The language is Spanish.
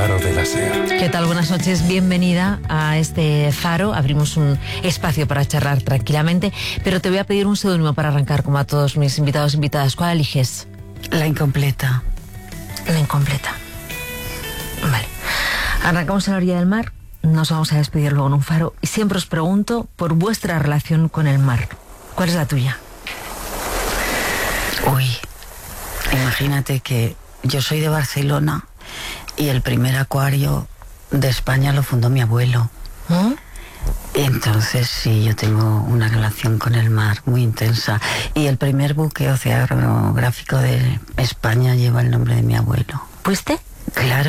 Faro de la SER. ¿Qué tal? Buenas noches, bienvenida a este Faro. Abrimos un espacio para charlar tranquilamente, pero te voy a pedir un seudónimo para arrancar, como a todos mis invitados e invitadas. ¿Cuál eliges? La incompleta. La incompleta. Vale. Arrancamos a la orilla del mar, nos vamos a despedir luego en un faro y siempre os pregunto por vuestra relación con el mar. ¿Cuál es la tuya? Uy, imagínate que yo soy de Barcelona y el primer acuario de España lo fundó mi abuelo. ¿Mm? Entonces sí, yo tengo una relación con el mar muy intensa. Y el primer buque oceanográfico de España lleva el nombre de mi abuelo. ¿Fuiste? Claro.